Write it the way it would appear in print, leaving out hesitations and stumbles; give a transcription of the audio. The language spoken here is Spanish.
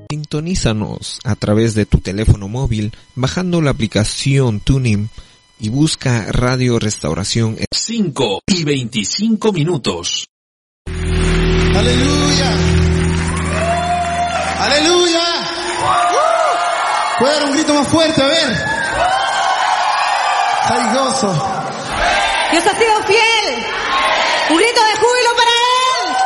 Sintonízanos a través de tu teléfono móvil bajando la aplicación TuneIn y busca Radio Restauración. 5:25. Aleluya. Aleluya. ¿Puedo dar un grito más fuerte? A ver. Hay gozo. Dios ha sido fiel. Un grito de